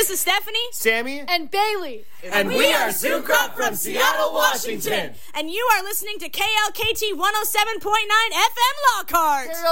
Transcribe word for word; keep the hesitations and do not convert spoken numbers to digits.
This is Stephanie, Sammy, and Bailey. And we are Sue Crump from Seattle, Washington. and you are listening to K L K T one oh seven point nine F M Lockhart.